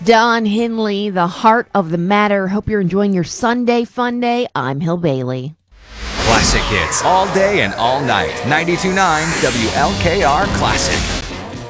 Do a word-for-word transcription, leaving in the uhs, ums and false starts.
Don Henley, the heart of the matter. Hope you're enjoying your Sunday fun day. I'm Hill Bailey. Classic hits all day and all night. ninety-two point nine W L K R Classic.